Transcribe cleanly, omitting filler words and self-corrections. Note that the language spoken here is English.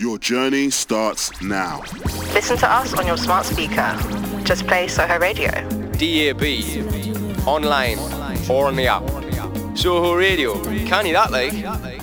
Your journey starts now. Listen to us on your smart speaker. Just play Soho Radio. DAB, online, or on the app. Soho Radio, can you that like?